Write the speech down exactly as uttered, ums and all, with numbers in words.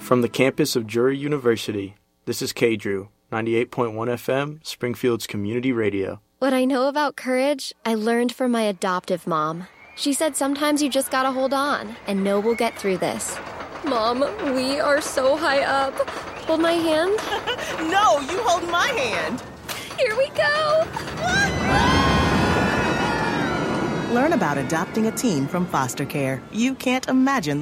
From the campus of Drury University, this is K-Drew, ninety-eight point one F M, Springfield's community radio. What I know about courage, I learned from my adoptive mom. She said sometimes you just gotta hold on and know we'll get through this. Mom, we are so high up. Hold my hand. No, you hold my hand. Here we go. Learn about adopting a teen from foster care. You can't imagine